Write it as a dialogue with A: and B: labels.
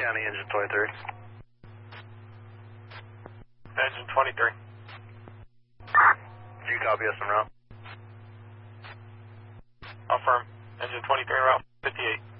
A: County, engine 23.
B: Engine 23.
A: Do you copy us en route?
B: Affirm. Engine 23 route 58.